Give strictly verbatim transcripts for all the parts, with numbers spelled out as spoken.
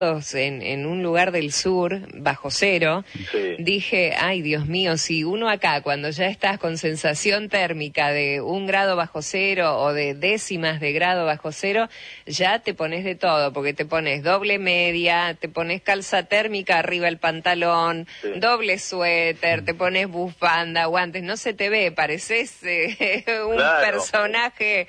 En, en un lugar del sur, bajo cero, sí. Dije, ay Dios mío, si uno acá, cuando ya estás con sensación térmica de un grado bajo cero o de décimas de grado bajo cero, ya te pones de todo, porque te pones doble media, te pones calza térmica arriba el pantalón, sí. doble suéter, te pones bufanda, guantes, no se te ve, pareces eh, un claro. personaje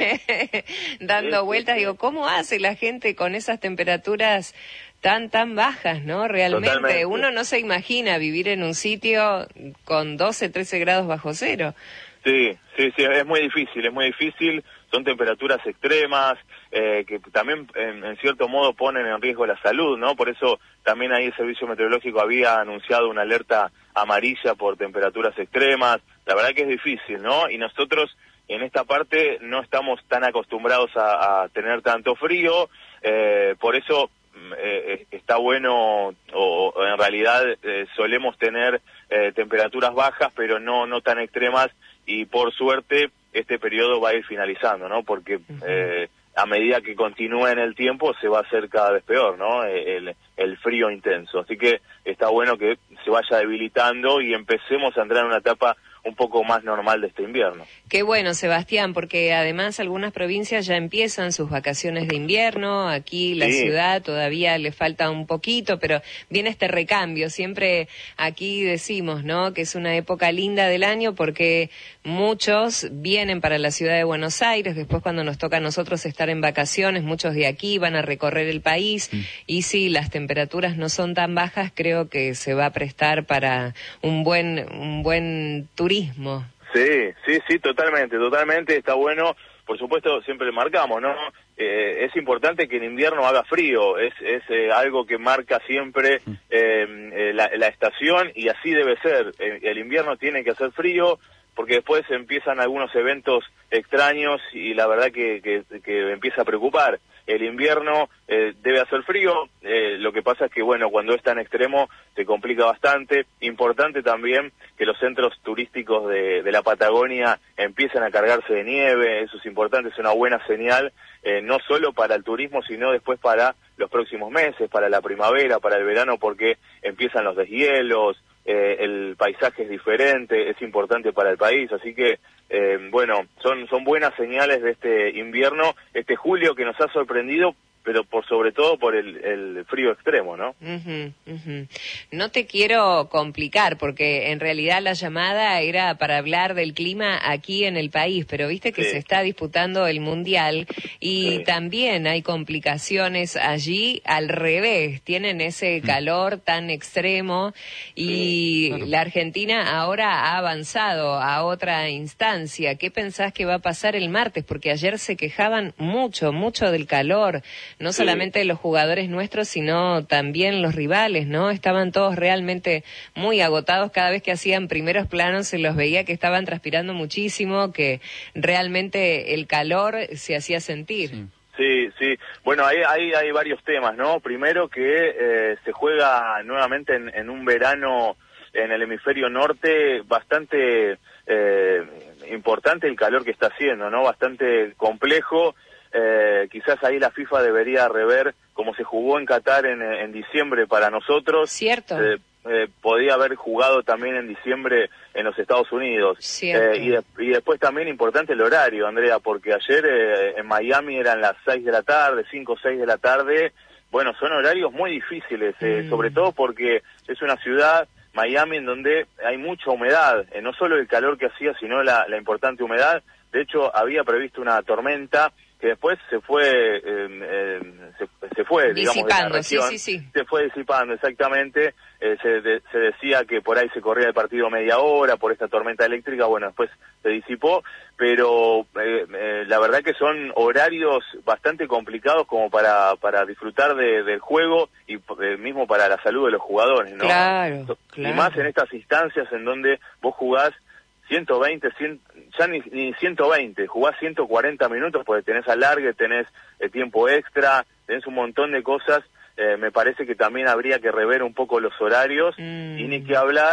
sí. dando sí, vueltas. sí, sí. Digo, ¿cómo hace la gente con esas temperaturas tan, tan bajas, ¿no? Realmente Totalmente. Uno no se imagina vivir en un sitio con doce, trece grados bajo cero. Sí, sí, sí, es muy difícil, es muy difícil, son temperaturas extremas, eh, que también en, en cierto modo ponen en riesgo la salud, ¿no? Por eso también ahí el Servicio Meteorológico había anunciado una alerta amarilla por temperaturas extremas, la verdad que es difícil, ¿no? Y nosotros en esta parte no estamos tan acostumbrados a, a tener tanto frío, eh, por eso Eh, está bueno, o, o en realidad eh, solemos tener eh, temperaturas bajas, pero no no tan extremas, y por suerte este periodo va a ir finalizando, ¿no? Porque eh, a medida que continúe en el tiempo se va a hacer cada vez peor, ¿no? El, el frío intenso. Así que está bueno que se vaya debilitando y empecemos a entrar en una etapa un poco más normal de este invierno. Qué bueno, Sebastián, porque además algunas provincias ya empiezan sus vacaciones de invierno, aquí la sí. ciudad todavía le falta un poquito, pero viene este recambio. Siempre aquí decimos, ¿no?, que es una época linda del año porque muchos vienen para la ciudad de Buenos Aires, después cuando nos toca a nosotros estar en vacaciones, muchos de aquí van a recorrer el país, mm. y si las temperaturas no son tan bajas, creo que se va a prestar para un buen, un buen turismo. Sí, sí, sí, totalmente, totalmente, está bueno. Por supuesto, siempre marcamos, ¿no? Eh, es importante que en invierno haga frío, es, es eh, algo que marca siempre eh, eh, la, la estación, y así debe ser. El, el invierno tiene que hacer frío, porque después empiezan algunos eventos extraños y la verdad que, que, que empieza a preocupar. El invierno eh, debe hacer frío, eh, lo que pasa es que, bueno, cuando es tan extremo se complica bastante. Importante también que los centros turísticos de, de la Patagonia empiecen a cargarse de nieve, eso es importante, es una buena señal, eh, no solo para el turismo, sino después para los próximos meses, para la primavera, para el verano, porque empiezan los deshielos, eh, el paisaje es diferente, es importante para el país, así que Eh, bueno, son son buenas señales de este invierno, este julio que nos ha sorprendido, pero por sobre todo por el, el frío extremo, ¿no? Uh-huh, uh-huh. No te quiero complicar, porque en realidad la llamada era para hablar del clima aquí en el país, pero viste que sí. Se está disputando el Mundial y sí. También hay complicaciones allí al revés, tienen ese calor tan extremo y sí, claro. La Argentina ahora ha avanzado a otra instancia. ¿Qué pensás que va a pasar el martes? Porque ayer se quejaban mucho, mucho del calor. No sí. Solamente los jugadores nuestros, sino también los rivales, ¿no? Estaban todos realmente muy agotados. Cada vez que hacían primeros planos se los veía que estaban transpirando muchísimo, que realmente el calor se hacía sentir. Sí. Sí, sí. Bueno, hay, hay, hay varios temas, ¿no? Primero que eh, se juega nuevamente en, en un verano en el hemisferio norte bastante eh, importante el calor que está haciendo, ¿no? Bastante complejo. Eh, quizás ahí la FIFA debería rever cómo se jugó en Qatar en, en diciembre para nosotros. Cierto. Eh, eh, podía haber jugado también en diciembre en los Estados Unidos. Cierto. Eh, y, de, y después también importante el horario, Andrea, porque ayer eh, en Miami eran las seis de la tarde, cinco o seis de la tarde. Bueno, son horarios muy difíciles, eh, mm. sobre todo porque es una ciudad, Miami, en donde hay mucha humedad, eh, no solo el calor que hacía, sino la, la importante humedad. De hecho, había previsto una tormenta que después se fue, eh, eh, se, se fue, digamos, de la región, sí, sí, sí. se fue disipando, exactamente, eh, se, de, se decía que por ahí se corría el partido media hora por esta tormenta eléctrica, bueno, después se disipó, pero eh, eh, la verdad que son horarios bastante complicados como para, para disfrutar de, del juego y eh, mismo para la salud de los jugadores, ¿no? Claro, claro. Y más en estas instancias en donde vos jugás ciento veinte, cien, ya ni, ni ciento veinte, jugás ciento cuarenta minutos porque tenés alargue, tenés eh, tiempo extra, tenés un montón de cosas. Eh, me parece que también habría que rever un poco los horarios mm. y ni que hablar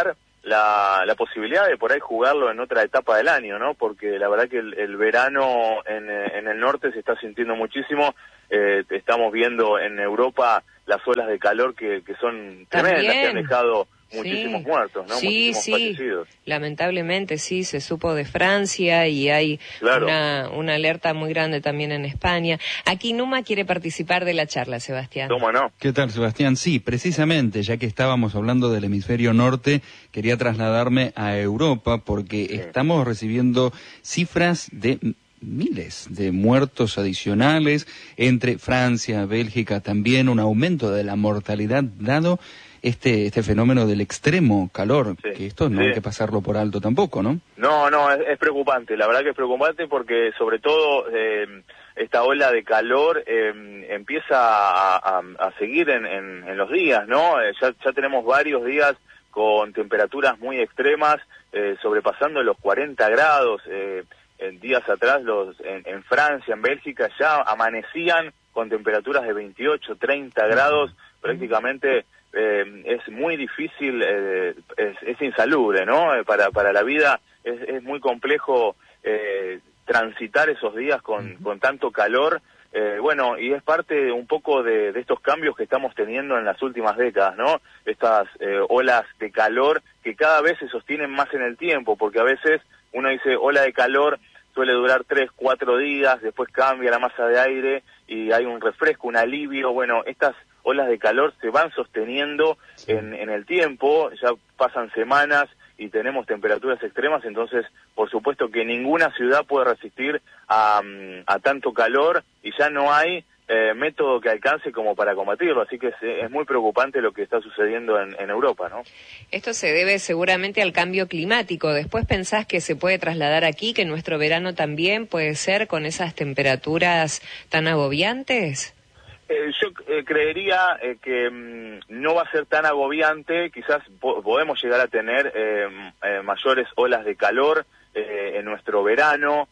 la, la posibilidad de por ahí jugarlo en otra etapa del año, ¿no? Porque la verdad que el, el verano en, en el norte se está sintiendo muchísimo. Eh, estamos viendo en Europa las olas de calor que, que son tremendas, También. que han dejado muchísimos sí. muertos, ¿no? Sí, muchísimos sí. fallecidos. Lamentablemente, sí, se supo de Francia y hay claro. una, una alerta muy grande también en España. Aquí Numa quiere participar de la charla, Sebastián. ¿Cómo no? ¿Qué tal, Sebastián? Sí, precisamente, ya que estábamos hablando del hemisferio norte, quería trasladarme a Europa porque sí. estamos recibiendo cifras de miles de muertos adicionales entre Francia, Bélgica, también un aumento de la mortalidad dado este este fenómeno del extremo calor, sí, que esto no sí. hay que pasarlo por alto tampoco, ¿no? No, no, es, es preocupante, la verdad que es preocupante porque sobre todo eh, esta ola de calor eh, empieza a, a, a seguir en, en, en los días, ¿no? Eh, ya, ya tenemos varios días con temperaturas muy extremas, eh, sobrepasando los cuarenta grados, eh, en días atrás los en, en Francia, en Bélgica, ya amanecían con temperaturas de veintiocho, treinta grados, prácticamente eh, es muy difícil, eh, es, es insalubre, ¿no? Eh, para, para la vida es, es muy complejo eh, transitar esos días con, con tanto calor, eh, bueno, y es parte un poco de, de estos cambios que estamos teniendo en las últimas décadas, ¿no? Estas eh, olas de calor que cada vez se sostienen más en el tiempo, porque a veces uno dice ola de calor suele durar tres, cuatro días, después cambia la masa de aire y hay un refresco, un alivio. Bueno, estas olas de calor se van sosteniendo sí. en, en el tiempo, ya pasan semanas y tenemos temperaturas extremas, entonces por supuesto que ninguna ciudad puede resistir a, a tanto calor y ya no hay eh, método que alcance como para combatirlo, así que es, es muy preocupante lo que está sucediendo en, en Europa, ¿no? Esto se debe seguramente al cambio climático. ¿Después pensás que se puede trasladar aquí, que nuestro verano también puede ser con esas temperaturas tan agobiantes? Eh, yo eh, creería eh, que mmm, no va a ser tan agobiante, quizás po podemos llegar a tener eh, eh, mayores olas de calor eh, en nuestro verano,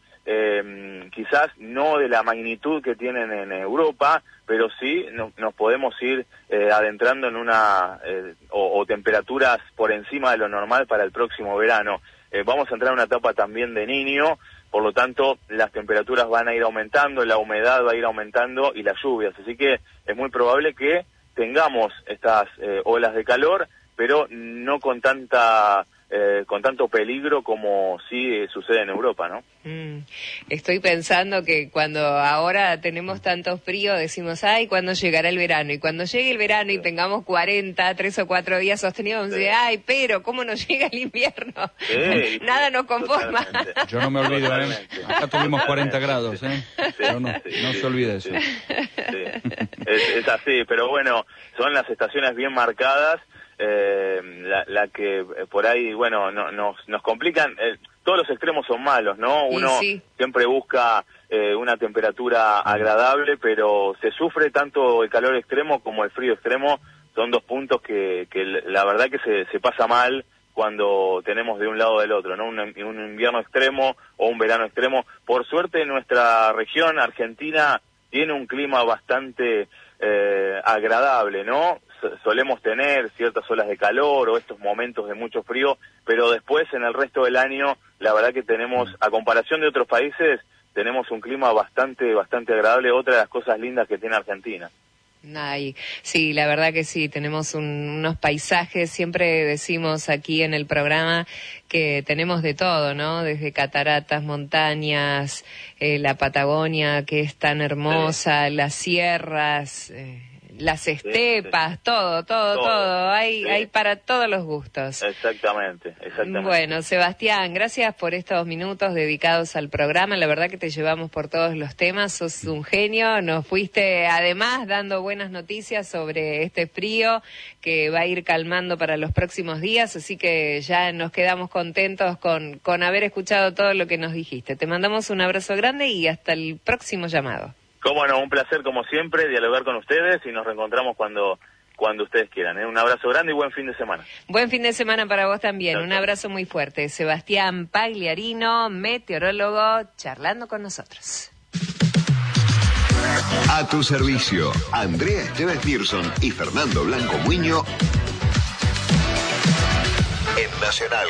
eh, quizás no de la magnitud que tienen en Europa, pero sí no, nos podemos ir eh, adentrando en una eh, o, o temperaturas por encima de lo normal para el próximo verano. Eh, vamos a entrar en una etapa también de Niño, por lo tanto las temperaturas van a ir aumentando, la humedad va a ir aumentando y las lluvias, así que es muy probable que tengamos estas eh, olas de calor, pero no con tanta eh, con tanto peligro como sí eh, sucede en Europa, ¿no? Mm. Estoy pensando que cuando ahora tenemos tanto frío decimos, ay, ¿cuándo llegará el verano? Y cuando llegue el verano y tengamos cuarenta, tres o cuatro días sostenidos, sí. ay, pero ¿cómo nos llega el invierno? Sí, nada nos conforma. Totalmente. Yo no me olvido, ¿eh? Acá tuvimos cuarenta grados, ¿eh? Sí, pero no, sí, no se olvide eso. Sí, sí. Es, es así, pero bueno, son las estaciones bien marcadas, eh, la, la que por ahí, bueno, no, nos, nos complican. Eh, todos los extremos son malos, ¿no? Uno sí, sí. siempre busca eh, una temperatura agradable, pero se sufre tanto el calor extremo como el frío extremo. Son dos puntos que, que la verdad que se, se pasa mal cuando tenemos de un lado o del otro, ¿no? Un, un invierno extremo o un verano extremo. Por suerte nuestra región, Argentina, tiene un clima bastante eh, agradable, ¿no? Solemos tener ciertas olas de calor o estos momentos de mucho frío, pero después en el resto del año, la verdad que tenemos, a comparación de otros países, tenemos un clima bastante, bastante agradable, otra de las cosas lindas que tiene Argentina. Ay, sí, la verdad que sí, tenemos un, unos paisajes, siempre decimos aquí en el programa que tenemos de todo, ¿no? Desde cataratas, montañas, eh, la Patagonia que es tan hermosa, sí. las sierras, eh, las estepas, sí, sí. todo, todo, todo, todo. Hay, sí. hay para todos los gustos. Exactamente, exactamente. Bueno, Sebastián, gracias por estos minutos dedicados al programa. La verdad que te llevamos por todos los temas. Sos un genio. Nos fuiste, además, dando buenas noticias sobre este frío que va a ir calmando para los próximos días. Así que ya nos quedamos contentos con, con haber escuchado todo lo que nos dijiste. Te mandamos un abrazo grande y hasta el próximo llamado. Cómo no, un placer como siempre dialogar con ustedes y nos reencontramos cuando cuando ustedes quieran. ¿eh? Un abrazo grande y buen fin de semana. Buen fin de semana para vos también. Chau, un chau. Abrazo muy fuerte. Sebastián Pagliarino, meteorólogo, charlando con nosotros. A tu servicio, Andrea Esteves Pearson y Fernando Blanco Muño en Nacional.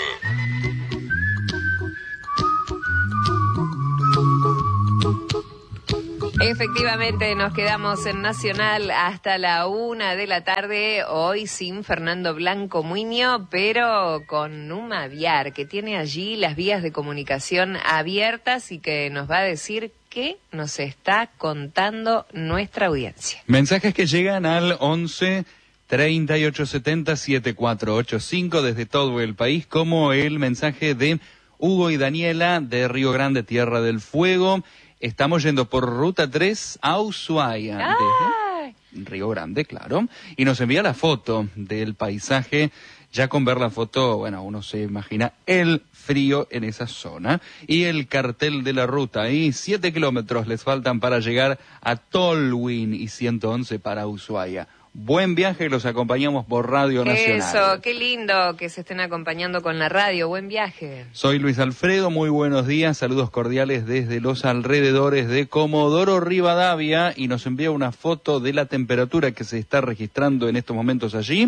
Efectivamente, nos quedamos en Nacional hasta la una de la tarde, hoy sin Fernando Blanco Muñoz, pero con Numa Viar, que tiene allí las vías de comunicación abiertas y que nos va a decir qué nos está contando nuestra audiencia. Mensajes que llegan al once treinta y ocho setenta setenta y cuatro ochenta y cinco desde todo el país, como el mensaje de Hugo y Daniela de Río Grande, Tierra del Fuego. Estamos yendo por Ruta tres a Ushuaia, desde Río Grande, claro, y nos envía la foto del paisaje. Ya con ver la foto, bueno, uno se imagina el frío en esa zona. Y el cartel de la ruta, ahí siete kilómetros les faltan para llegar a Tolwyn y ciento once para Ushuaia. Buen viaje, los acompañamos por Radio Nacional. Eso, qué lindo que se estén acompañando con la radio, buen viaje. Soy Luis Alfredo, muy buenos días, saludos cordiales desde los alrededores de Comodoro Rivadavia, y nos envía una foto de la temperatura que se está registrando en estos momentos allí.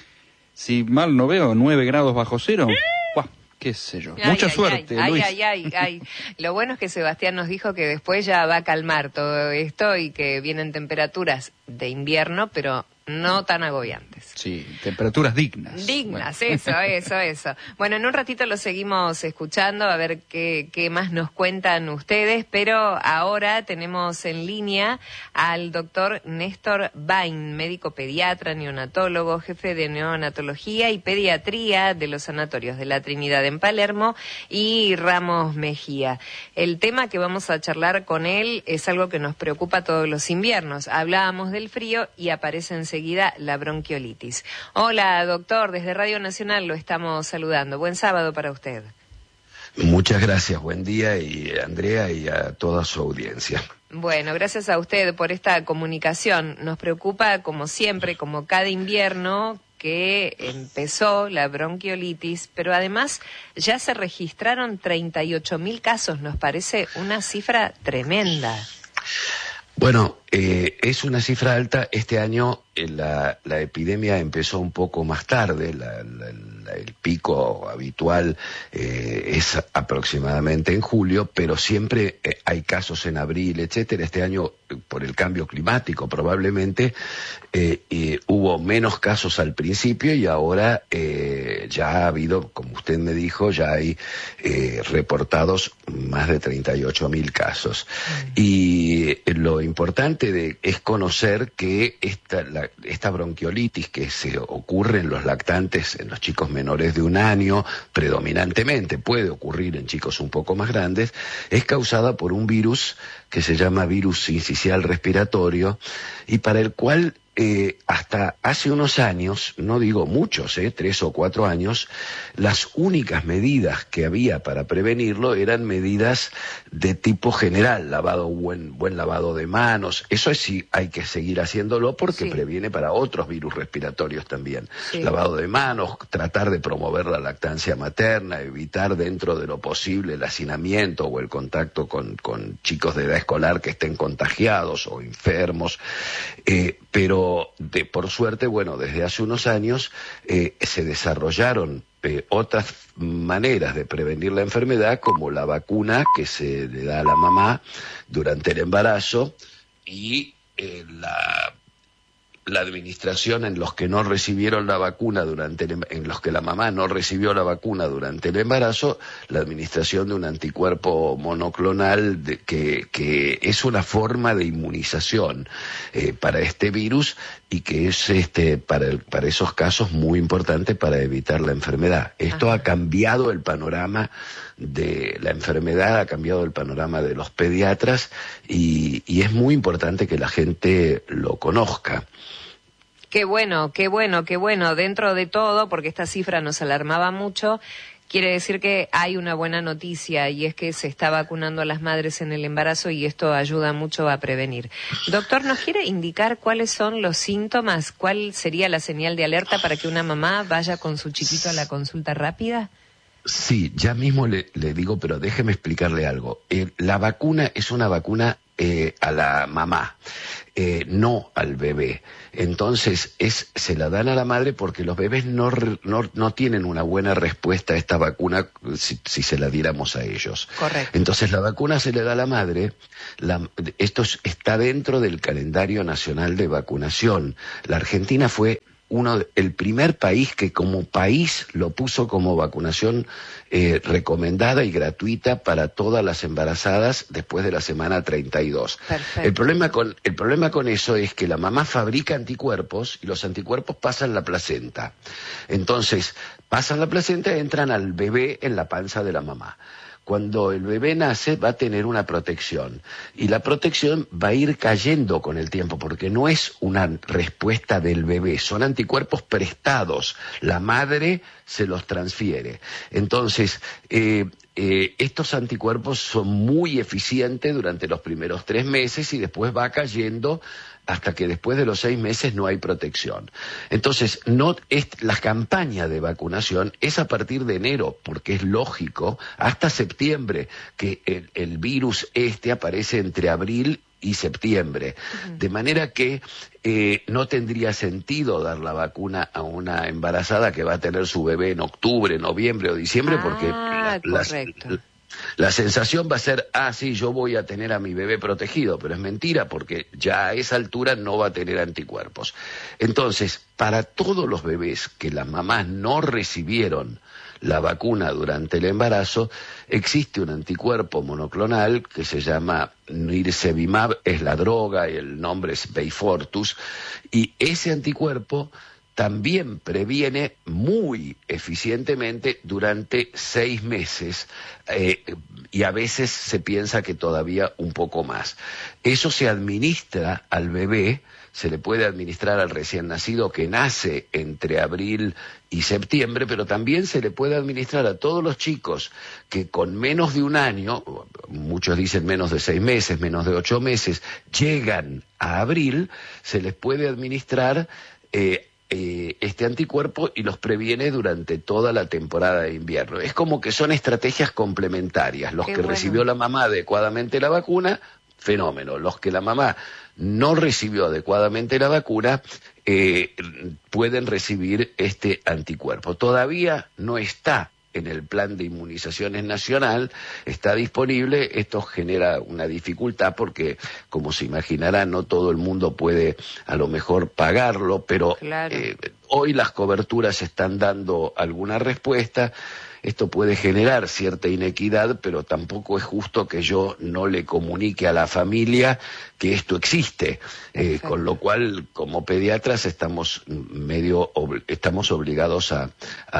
Si mal no veo, nueve grados bajo cero. Buah, qué sé yo. Ay, Mucha ay, suerte, ay, Luis. Ay, ay, ay, ay. Lo bueno es que Sebastián nos dijo que después ya va a calmar todo esto y que vienen temperaturas de invierno, pero no tan agobiantes. Sí, temperaturas dignas. Dignas, bueno. eso, eso, eso. Bueno, en un ratito lo seguimos escuchando, a ver qué, qué más nos cuentan ustedes, pero ahora tenemos en línea al doctor Néstor Bain, médico pediatra, neonatólogo, jefe de neonatología y pediatría de los sanatorios de la Trinidad en Palermo y Ramos Mejía. El tema que vamos a charlar con él es algo que nos preocupa todos los inviernos. Hablábamos del frío y aparece enseguida la bronquiolitis. Hola, doctor, desde Radio Nacional lo estamos saludando. Buen sábado para usted. Muchas gracias, buen día, y a Andrea y a toda su audiencia. Bueno, gracias a usted por esta comunicación. Nos preocupa, como siempre, como cada invierno, que empezó la bronquiolitis, pero además ya se registraron treinta y ocho mil casos. Nos parece una cifra tremenda. Bueno, eh, es una cifra alta. Este año eh, la, la epidemia empezó un poco más tarde. La, la, la, el pico habitual eh, es aproximadamente en julio, pero siempre eh, hay casos en abril, etcétera. Este año, eh, por el cambio climático, probablemente eh, eh, hubo menos casos al principio y ahora eh, ya ha habido, como usted me dijo, ya hay eh, reportados más de treinta y ocho mil casos. Mm. Y eh, lo importante de, es conocer que esta, la, esta bronquiolitis que se ocurre en los lactantes, en los chicos menores de un año, predominantemente puede ocurrir en chicos un poco más grandes, es causada por un virus que se llama virus sincicial respiratorio y para el cual eh, hasta hace unos años, no digo muchos, eh, tres o cuatro años, las únicas medidas que había para prevenirlo eran medidas de tipo general, lavado, buen, buen lavado de manos. Eso es sí, hay que seguir haciéndolo porque sí. Previene para otros virus respiratorios también. Sí. Lavado de manos, tratar de promover la lactancia materna, evitar dentro de lo posible el hacinamiento o el contacto con, con chicos de edad escolar que estén contagiados o enfermos, eh, pero de, por suerte, bueno, desde hace unos años eh, se desarrollaron eh, otras maneras de prevenir la enfermedad, como la vacuna que se le da a la mamá durante el embarazo y eh, la la administración en los que no recibieron la vacuna durante el, en los que la mamá no recibió la vacuna durante el embarazo, la administración de un anticuerpo monoclonal de, que, que es una forma de inmunización eh, para este virus y que es este para, el, para esos casos muy importante para evitar la enfermedad. Esto Ajá. ha cambiado el panorama de la enfermedad, ha cambiado el panorama de los pediatras y, y es muy importante que la gente lo conozca. Qué bueno, qué bueno, qué bueno. Dentro de todo, porque esta cifra nos alarmaba mucho, quiere decir que hay una buena noticia y es que se está vacunando a las madres en el embarazo y esto ayuda mucho a prevenir. Doctor, ¿nos quiere indicar cuáles son los síntomas? ¿Cuál sería la señal de alerta para que una mamá vaya con su chiquito a la consulta rápida? Sí, ya mismo le, le digo, pero déjeme explicarle algo. Eh, la vacuna es una vacuna eh, a la mamá, eh, no al bebé. Entonces es, se la dan a la madre porque los bebés no, no, no tienen una buena respuesta a esta vacuna si, si se la diéramos a ellos. Correcto. Entonces la vacuna se le da a la madre. La, esto está dentro del calendario nacional de vacunación. La Argentina fue uno, el primer país que como país lo puso como vacunación eh, recomendada y gratuita para todas las embarazadas después de la semana treinta y dos. Perfecto. El problema con, el problema con eso es que la mamá fabrica anticuerpos y los anticuerpos pasan la placenta. Entonces, pasan la placenta y entran al bebé en la panza de la mamá. Cuando el bebé nace va a tener una protección y la protección va a ir cayendo con el tiempo porque no es una respuesta del bebé, son anticuerpos prestados, la madre se los transfiere. Entonces, eh, eh, estos anticuerpos son muy eficientes durante los primeros tres meses y después va cayendo hasta que después de los seis meses no hay protección. Entonces, no es, la campaña de vacunación es a partir de enero, porque es lógico, hasta septiembre, que el, el virus este aparece entre abril y septiembre. Uh-huh. De manera que eh, no tendría sentido dar la vacuna a una embarazada que va a tener su bebé en octubre, noviembre o diciembre, ah, porque la, correcto. las, la sensación va a ser, ah, sí, yo voy a tener a mi bebé protegido, pero es mentira porque ya a esa altura no va a tener anticuerpos. Entonces, para todos los bebés que las mamás no recibieron la vacuna durante el embarazo, existe un anticuerpo monoclonal que se llama Nirsevimab, es la droga y el nombre es Beyfortus, y ese anticuerpo también previene muy eficientemente durante seis meses eh, y a veces se piensa que todavía un poco más. Eso se administra al bebé, se le puede administrar al recién nacido que nace entre abril y septiembre, pero también se le puede administrar a todos los chicos que con menos de un año, muchos dicen menos de seis meses, menos de ocho meses, llegan a abril, se les puede administrar eh, Eh, este anticuerpo y los previene durante toda la temporada de invierno. Es como que son estrategias complementarias. Los Qué que bueno. recibió la mamá adecuadamente la vacuna, fenómeno. Los que la mamá no recibió adecuadamente la vacuna, eh, pueden recibir este anticuerpo. Todavía no está en el plan de inmunizaciones nacional, está disponible. Esto genera una dificultad porque, como se imaginará, no todo el mundo puede a lo mejor pagarlo, pero claro. eh, hoy las coberturas están dando alguna respuesta. Esto puede generar cierta inequidad, pero tampoco es justo que yo no le comunique a la familia que esto existe, eh, con lo cual, como pediatras, estamos medio ob- estamos obligados a,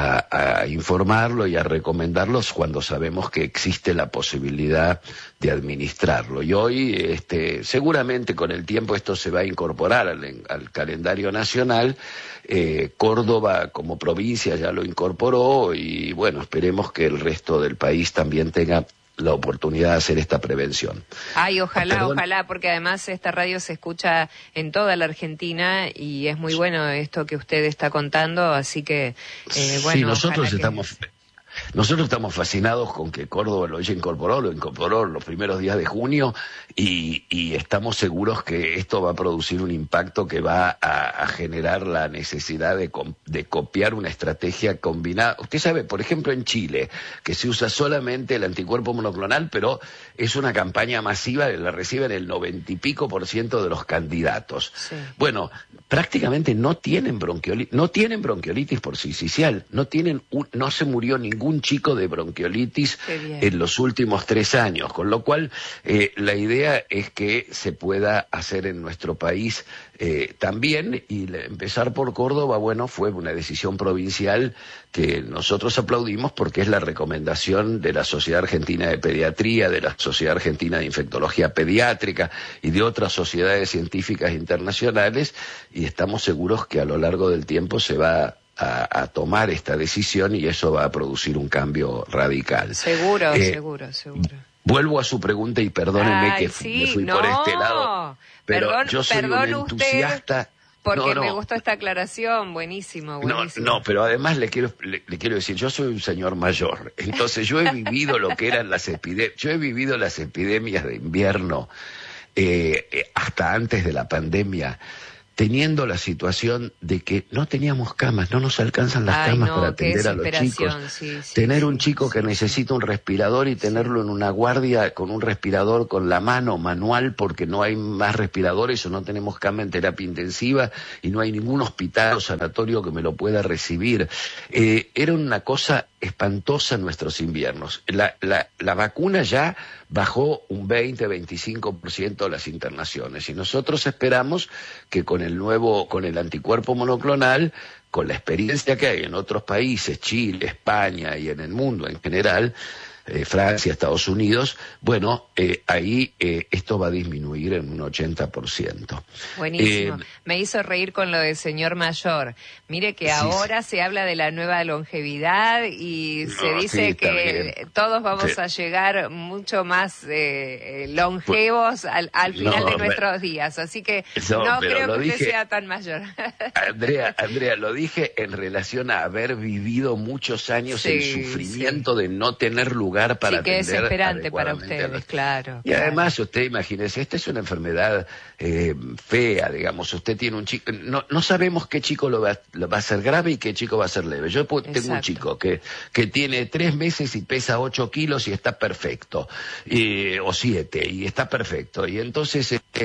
a, a informarlo y a recomendarlos cuando sabemos que existe la posibilidad de administrarlo. Y hoy, este, seguramente con el tiempo esto se va a incorporar al, al calendario nacional. Eh, Córdoba como provincia ya lo incorporó y bueno, esperemos que el resto del país también tenga la oportunidad de hacer esta prevención. Ay, ojalá, Perdón. ojalá, porque además esta radio se escucha en toda la Argentina y es muy bueno esto que usted está contando, así que, eh, bueno, sí, nosotros que... estamos... Nosotros estamos fascinados con que Córdoba lo haya incorporado, lo incorporó los primeros días de junio y, y estamos seguros que esto va a producir un impacto que va a, a generar la necesidad de, de copiar una estrategia combinada. Usted sabe, por ejemplo, en Chile, que se usa solamente el anticuerpo monoclonal, pero es una campaña masiva, la reciben el noventa y pico por ciento de los candidatos. Sí. Bueno, prácticamente no tienen bronquiolitis, no tienen bronquiolitis por sincicial, no tienen, un, no se murió ningún un chico de bronquiolitis en los últimos tres años, con lo cual eh, la idea es que se pueda hacer en nuestro país eh, también, y le, empezar por Córdoba, bueno, fue una decisión provincial que nosotros aplaudimos porque es la recomendación de la Sociedad Argentina de Pediatría, de la Sociedad Argentina de Infectología Pediátrica y de otras sociedades científicas internacionales, y estamos seguros que a lo largo del tiempo se va A, a tomar esta decisión y eso va a producir un cambio radical. Seguro, eh, seguro, seguro. Vuelvo a su pregunta y perdóneme Ay, que sí, me fui no, por este lado, pero perdón, yo soy un entusiasta. Porque no, no, me gustó esta aclaración, buenísimo, buenísimo. No, no, pero además le quiero, le, le quiero decir, yo soy un señor mayor, entonces yo he vivido lo que eran las epidemias, yo he vivido las epidemias de invierno eh, hasta antes de la pandemia, teniendo la situación de que no teníamos camas, no nos alcanzan las Ay, camas no, para atender a los chicos. Sí, sí, tener sí, un chico sí, que sí, necesita un respirador y tenerlo en una guardia con un respirador con la mano manual porque no hay más respiradores o no tenemos cama en terapia intensiva y no hay ningún hospital o sanatorio que me lo pueda recibir. Eh, era una cosa espantosa en nuestros inviernos. La, la, la vacuna ya bajó un veinte a veinticinco por ciento las internaciones y nosotros esperamos que con el nuevo, con el anticuerpo monoclonal, con la experiencia que hay en otros países, Chile, España y en el mundo en general, eh, Francia, Estados Unidos, bueno, eh, ahí eh, esto va a disminuir en un ochenta por ciento. Buenísimo. Eh, Me hizo reír con lo del señor mayor. Mire que sí, ahora sí. se habla de la nueva longevidad y no, se dice sí, que bien. todos vamos sí. a llegar mucho más eh, longevos al, al final no, de nuestros me... días. Así que no, no creo que usted dije... sea tan mayor. Andrea, Andrea, lo dije en relación a haber vivido muchos años sí, el sufrimiento sí. de no tener lugar para sí, que atender es desesperante para ustedes, los... claro. Y claro. además, usted imagínese, esta es una enfermedad eh, fea, digamos, usted tiene un chico, no, no sabemos qué chico lo va, lo va a ser grave y qué chico va a ser leve. Yo tengo Exacto. un chico que, que tiene tres meses y pesa ocho kilos y está perfecto, y, o siete, y está perfecto, y entonces... Eh,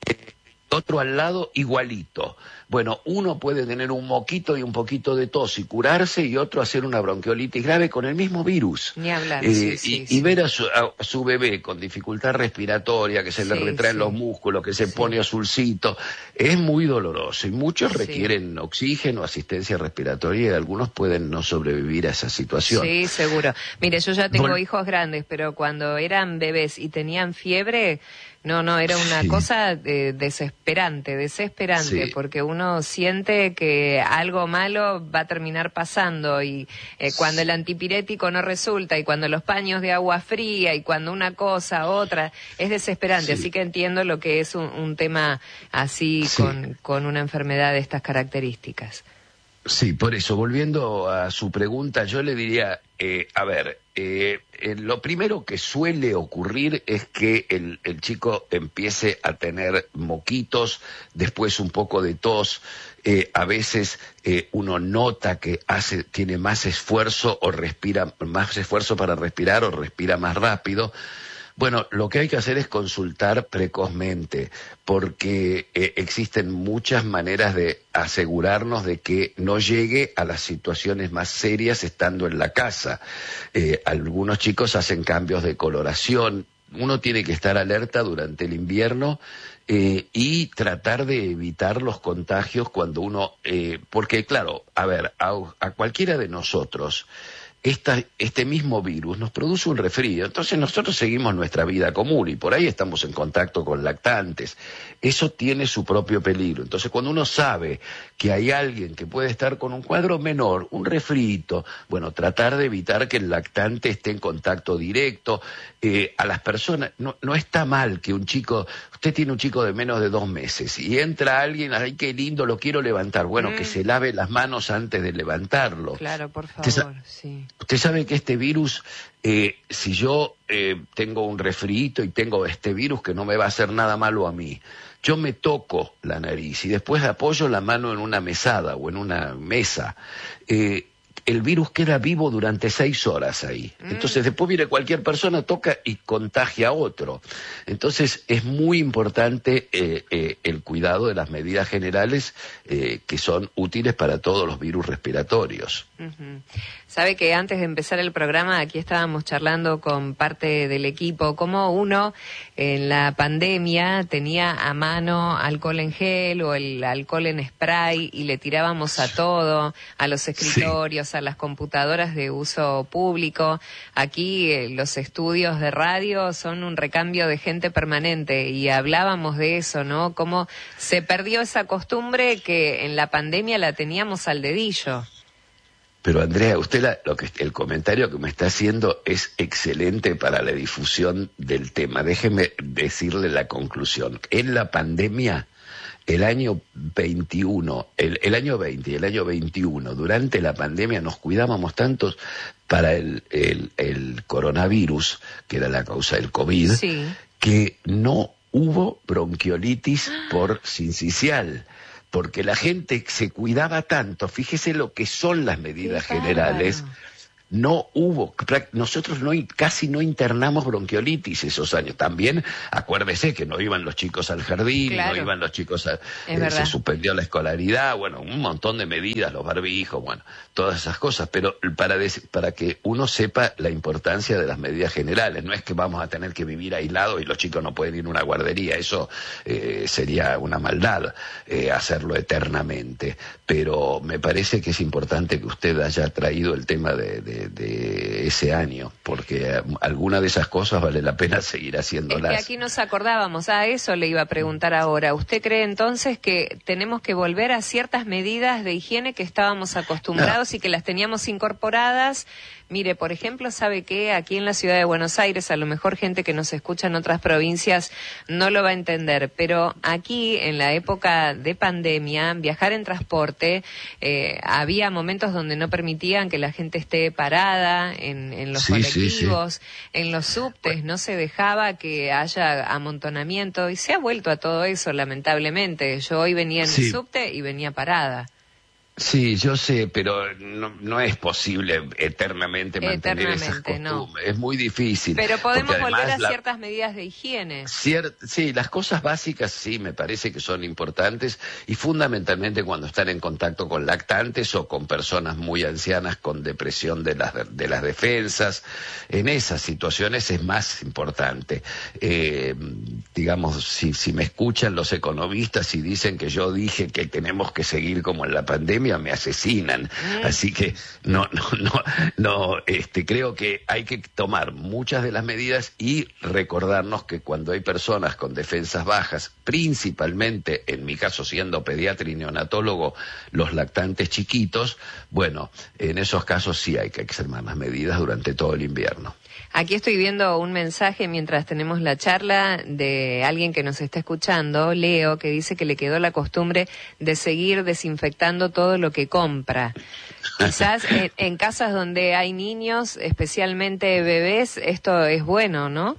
otro al lado igualito. Bueno, uno puede tener un moquito y un poquito de tos y curarse y otro hacer una bronquiolitis grave con el mismo virus. Ni hablar, eh, sí, y, sí, y sí. ver a su, a su bebé con dificultad respiratoria, que se sí, le retraen sí. los músculos, que se sí. pone azulcito, es muy doloroso y muchos sí. requieren oxígeno, asistencia respiratoria y algunos pueden no sobrevivir a esa situación. Sí, seguro. Mire, yo ya tengo Vol- hijos grandes, pero cuando eran bebés y tenían fiebre... No, no, era una sí. cosa eh, desesperante, desesperante, sí. porque uno siente que algo malo va a terminar pasando y eh, cuando el antipirético no resulta y cuando los paños de agua fría y cuando una cosa, otra, es desesperante. Sí. Así que entiendo lo que es un, un tema así sí. con, con una enfermedad de estas características. Sí, por eso, volviendo a su pregunta, yo le diría, eh, a ver, eh, eh, lo primero que suele ocurrir es que el, el chico empiece a tener moquitos, después un poco de tos, eh, a veces eh, uno nota que hace, tiene más esfuerzo o respira, más esfuerzo para respirar o respira más rápido. Bueno, lo que hay que hacer es consultar precozmente, porque eh, existen muchas maneras de asegurarnos de que no llegue a las situaciones más serias estando en la casa. Eh, algunos chicos hacen cambios de coloración. Uno tiene que estar alerta durante el invierno eh, y tratar de evitar los contagios cuando uno... Eh, porque, claro, a ver, a, a cualquiera de nosotros... Esta, este mismo virus nos produce un resfrío, entonces nosotros seguimos nuestra vida común y por ahí estamos en contacto con lactantes. Eso tiene su propio peligro. Entonces cuando uno sabe que hay alguien que puede estar con un cuadro menor, un resfrío, bueno, tratar de evitar que el lactante esté en contacto directo. Eh, a las personas, no, no está mal que un chico, usted tiene un chico de menos de dos meses y entra alguien, ay, qué lindo, lo quiero levantar. Bueno, mm. que se lave las manos antes de levantarlo. Claro, por favor, sí. Usted sabe que este virus, eh, si yo eh, tengo un resfriito y tengo este virus que no me va a hacer nada malo a mí, yo me toco la nariz y después apoyo la mano en una mesada o en una mesa, eh, el virus queda vivo durante seis horas ahí. Mm. Entonces después viene cualquier persona, toca y contagia a otro. Entonces es muy importante eh, eh, el cuidado de las medidas generales eh, que son útiles para todos los virus respiratorios. Uh-huh. Sabe que antes de empezar el programa aquí estábamos charlando con parte del equipo cómo uno en la pandemia tenía a mano alcohol en gel o el alcohol en spray y le tirábamos a todo, a los escritorios, sí. a las computadoras de uso público. Aquí eh, los estudios de radio son un recambio de gente permanente y hablábamos de eso, ¿no? Cómo se perdió esa costumbre que en la pandemia la teníamos al dedillo. Pero Andrea, usted la, lo que el comentario que me está haciendo es excelente para la difusión del tema. Déjeme decirle la conclusión. En la pandemia, el año veintiuno, el, el año veinte y el año veintiuno, durante la pandemia nos cuidábamos tantos para el, el, el coronavirus, que era la causa del COVID, sí. que no hubo bronquiolitis por sincicial, porque la gente se cuidaba tanto. Fíjese lo que son las medidas generales. No hubo, nosotros no, casi no internamos bronquiolitis esos años. También, acuérdese que no iban los chicos al jardín, claro. no iban los chicos a... Eh, se suspendió la escolaridad, bueno, un montón de medidas, los barbijos, bueno, todas esas cosas. Pero para, para que uno sepa la importancia de las medidas generales, no es que vamos a tener que vivir aislados y los chicos no pueden ir a una guardería, eso eh, sería una maldad, eh, hacerlo eternamente. Pero me parece que es importante que usted haya traído el tema de... de de ese año, porque alguna de esas cosas vale la pena seguir haciéndolas. Es que aquí nos acordábamos, a eso le iba a preguntar ahora. ¿Usted cree entonces que tenemos que volver a ciertas medidas de higiene que estábamos acostumbrados no. y que las teníamos incorporadas? Mire, por ejemplo, ¿sabe qué? Aquí en la ciudad de Buenos Aires, a lo mejor gente que nos escucha en otras provincias no lo va a entender, pero aquí, en la época de pandemia, viajar en transporte, eh, había momentos donde no permitían que la gente esté parada en, en los sí, colectivos, sí, sí. en los subtes, no se dejaba que haya amontonamiento, y se ha vuelto a todo eso, lamentablemente. Yo hoy venía en sí. el subte y venía parada. Sí, yo sé, pero no, no es posible eternamente mantener eternamente, esas costumbres. No. Es muy difícil. Pero podemos volver a la, ciertas medidas de higiene. Cier, sí, las cosas básicas sí me parece que son importantes, y fundamentalmente cuando están en contacto con lactantes o con personas muy ancianas con depresión de las, de las defensas. En esas situaciones es más importante. Eh, digamos, si, si me escuchan los economistas y dicen que yo dije que tenemos que seguir como en la pandemia, me asesinan, mm. así que no, no, no, no, este, creo que hay que tomar muchas de las medidas y recordarnos que cuando hay personas con defensas bajas, principalmente, en mi caso siendo pediatra y neonatólogo, los lactantes chiquitos, bueno, en esos casos sí hay que extremar las medidas durante todo el invierno. Aquí estoy viendo un mensaje mientras tenemos la charla de alguien que nos está escuchando, Leo, que dice que le quedó la costumbre de seguir desinfectando todo lo que compra. Quizás en, en casas donde hay niños, especialmente bebés, esto es bueno, ¿no?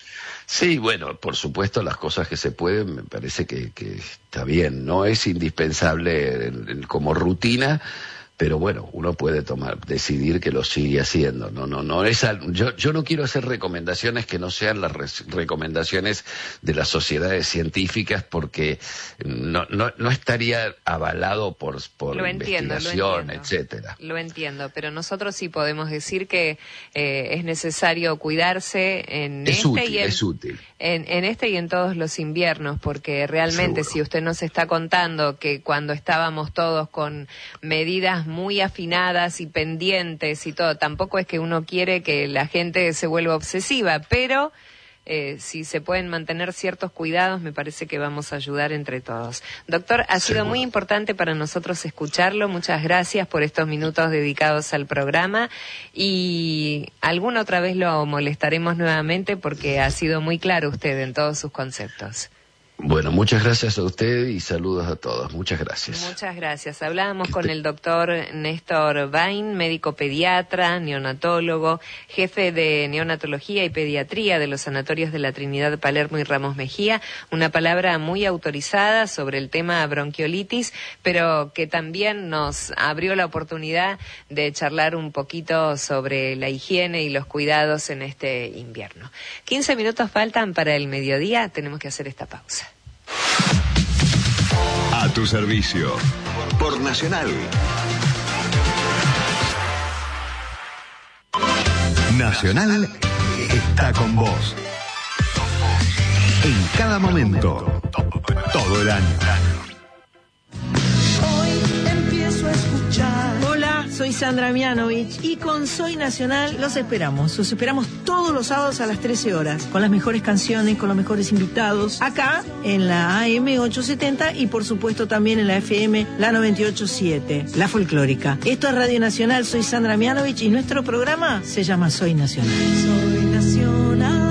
Sí, bueno, por supuesto las cosas que se pueden, me parece que, que está bien. No es indispensable en, en, como rutina, pero bueno, uno puede tomar, decidir que lo sigue haciendo. No, no, no es al, yo, yo no quiero hacer recomendaciones que no sean las res, recomendaciones de las sociedades científicas, porque no, no, no estaría avalado por, por lo entiendo, investigación, lo entiendo, etcétera. Lo entiendo, pero nosotros sí podemos decir que eh, es necesario cuidarse en es este útil, y en, es útil. En, en este y en todos los inviernos, porque realmente Seguro. Si usted nos está contando que cuando estábamos todos con medidas muy afinadas y pendientes y todo, tampoco es que uno quiere que la gente se vuelva obsesiva, pero eh, si se pueden mantener ciertos cuidados, me parece que vamos a ayudar entre todos. Doctor, ha sido muy importante para nosotros escucharlo. Muchas gracias por estos minutos dedicados al programa, y alguna otra vez lo molestaremos nuevamente porque ha sido muy claro usted en todos sus conceptos. Bueno, muchas gracias a usted y saludos a todos. Muchas gracias. Muchas gracias. Hablábamos con el doctor Néstor Bain, médico pediatra, neonatólogo, jefe de neonatología y pediatría de los sanatorios de la Trinidad, Palermo y Ramos Mejía. Una palabra muy autorizada sobre el tema bronquiolitis, pero que también nos abrió la oportunidad de charlar un poquito sobre la higiene y los cuidados en este invierno. quince minutos faltan para el mediodía. Tenemos que hacer esta pausa. A tu servicio, por Nacional. Nacional está con vos. En cada momento, todo el año. Hoy empiezo a escuchar. Hola, soy Sandra Mianovich y con Soy Nacional los esperamos. Los esperamos todos los sábados a las trece horas, con las mejores canciones, con los mejores invitados, acá en la A M ochocientos setenta y por supuesto también en la F M, la noventa y ocho punto siete, la folclórica. Esto es Radio Nacional, soy Sandra Mianovich y nuestro programa se llama Soy Nacional. Soy Nacional.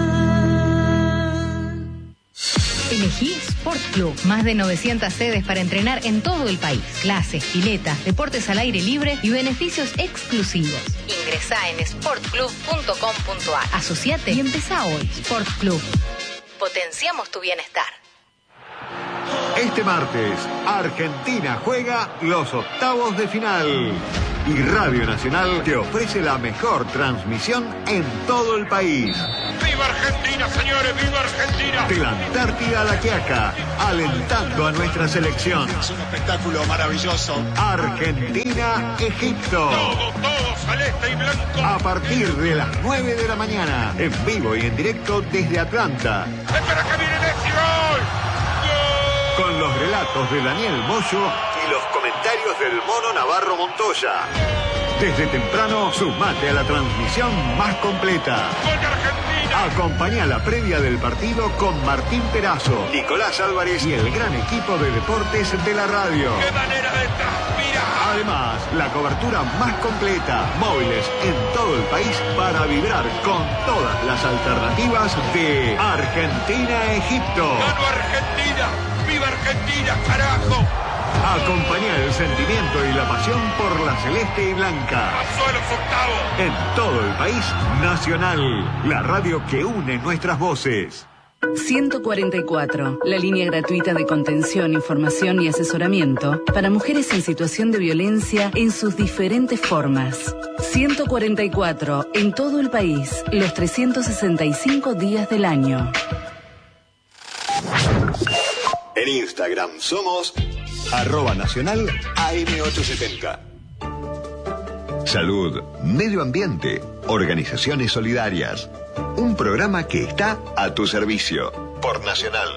Elegí Sport Club. Más de novecientas sedes para entrenar en todo el país. Clases, piletas, deportes al aire libre y beneficios exclusivos. Ingresá en sport club punto com punto a r. Asociate y empezá hoy. Sport Club. potenciamos tu bienestar. Este martes, Argentina juega los octavos de final. Y Radio Nacional te ofrece la mejor transmisión en todo el país. ¡Viva Argentina, señores! ¡Viva Argentina! De la Antártida a la Quiaca, alentando a nuestra selección. Es un espectáculo maravilloso. Argentina-Egipto. Todo, todo, celeste y blanco. A partir de las nueve de la mañana, en vivo y en directo desde Atlanta. ¡Espera que viene Messi! ¡Gol! Con los relatos de Daniel Moyo y los comentarios del Mono Navarro Montoya. Desde temprano, sumate a la transmisión más completa. ¡Gol de Argentina! Acompañá la previa del partido con Martín Perazo, Nicolás Álvarez y el gran equipo de deportes de la radio. ¡Qué manera de transpirar! Además, la cobertura más completa, móviles en todo el país para vibrar con todas las alternativas de Argentina-Egipto. ¡Gano Argentina! ¡Viva Argentina, carajo! Acompañá el sentimiento y la pasión por la celeste y blanca. ¡Pasó a los octavos! En todo el país, Nacional, la radio que une nuestras voces. ciento cuarenta y cuatro, la línea gratuita de contención, información y asesoramiento para mujeres en situación de violencia en sus diferentes formas. ciento cuarenta y cuatro, en todo el país, los trescientos sesenta y cinco días del año. En Instagram somos arroba nacional A M ochocientos setenta. Salud, medio ambiente, organizaciones solidarias. Un programa que está a tu servicio por Nacional.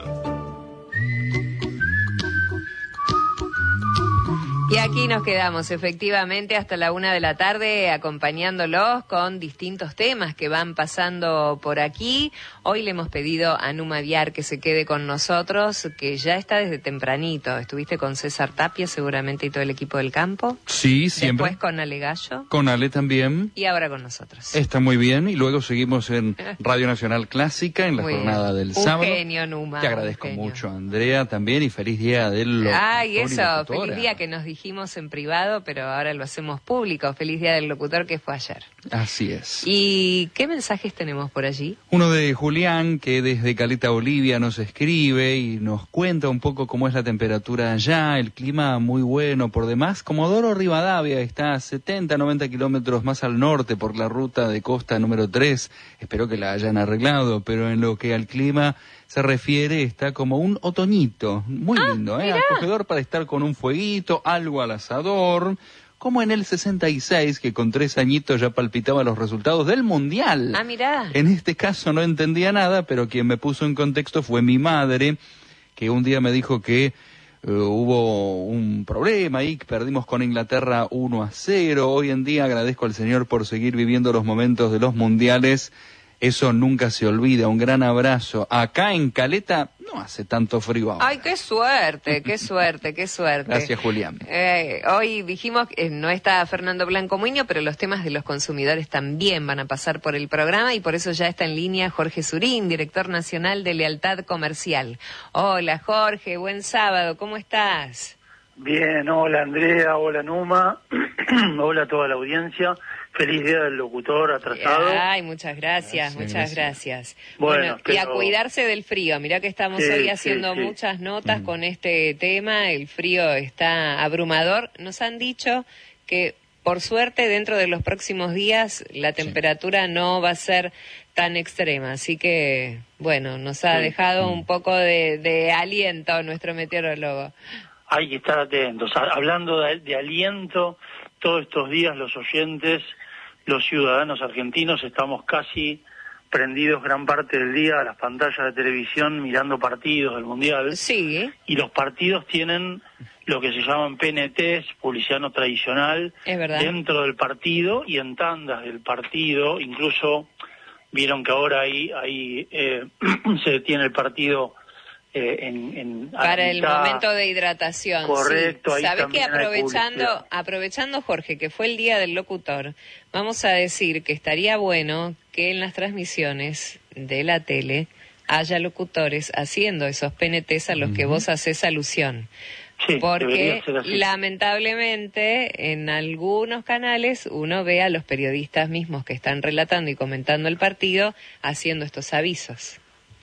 Y aquí nos quedamos efectivamente hasta la una de la tarde acompañándolos con distintos temas que van pasando por aquí. Hoy le hemos pedido a Numa Viar que se quede con nosotros, que ya está desde tempranito. Estuviste con César Tapia seguramente y todo el equipo del campo. Sí, siempre. Después con Ale Gallo. Con Ale también. Y ahora con nosotros. Está muy bien. Y luego seguimos en Radio Nacional Clásica en la Muy jornada bien. del Un sábado. genio, Numa. Te agradezco un genio. mucho, Andrea, también. Y feliz día del locutor. Ay, y eso. locutora. Feliz día que nos dijimos en privado, pero ahora lo hacemos público. Feliz día del locutor que fue ayer. Así es. ¿Y qué mensajes tenemos por allí? Uno de Julián, que desde Caleta, Bolivia, nos escribe y nos cuenta un poco cómo es la temperatura allá, el clima muy bueno. Por demás, Comodoro Rivadavia está a setenta, noventa kilómetros más al norte por la ruta de costa número tres. Espero que la hayan arreglado, pero en lo que al clima se refiere, está como un otoñito, muy Ah, lindo, ¿eh? mirá. Acogedor para estar con un fueguito, algo al asador, como en el sesenta y seis, que con tres añitos ya palpitaba los resultados del Mundial. Ah, mirá. En este caso no entendía nada, pero quien me puso en contexto fue mi madre, que un día me dijo que uh, hubo un problema y que perdimos con Inglaterra uno a cero. Hoy en día agradezco al Señor por seguir viviendo los momentos de los mundiales. Eso nunca se olvida. Un gran abrazo. Acá en Caleta no hace tanto frío ahora. Ay, qué suerte, qué suerte, qué suerte. Gracias, Julián. Eh, hoy dijimos que no está Fernando Blanco Muñoz, pero los temas de los consumidores también van a pasar por el programa y por eso ya está en línea Jorge Surín, director nacional de Lealtad Comercial. Hola, Jorge, buen sábado, ¿cómo estás? Bien, hola Andrea, hola Numa, hola a toda la audiencia. Feliz día del locutor atrasado. Ay, muchas gracias, Gracias, muchas gracias. gracias. Bueno, Bueno, y pero- a cuidarse del frío. Mirá que estamos Sí, hoy sí, haciendo sí. muchas notas Mm. con este tema. El frío está abrumador. Nos han dicho que, por suerte, dentro de los próximos días la temperatura no va a ser tan extrema. Así que, bueno, nos ha Sí. dejado un poco de, de aliento nuestro meteorólogo. Hay que estar atentos. Ha- Hablando de, de aliento, todos estos días los oyentes, los ciudadanos argentinos, estamos casi prendidos gran parte del día a las pantallas de televisión mirando partidos del Mundial. Sí, Y los partidos tienen lo que se llaman P N Ts, publicidad no tradicional, es verdad. dentro del partido y en tandas del partido. Incluso vieron que ahora ahí, ahí eh, se detiene el partido eh, en, en a la Para el mitad. momento de hidratación. Correcto, sí. ahí ¿Sabés que también hay aprovechando, publicidad. aprovechando, Jorge, que fue el día del locutor, vamos a decir que estaría bueno que en las transmisiones de la tele haya locutores haciendo esos P N Ts a los que vos haces alusión. Sí, Porque debería ser así. lamentablemente en algunos canales uno ve a los periodistas mismos que están relatando y comentando el partido haciendo estos avisos.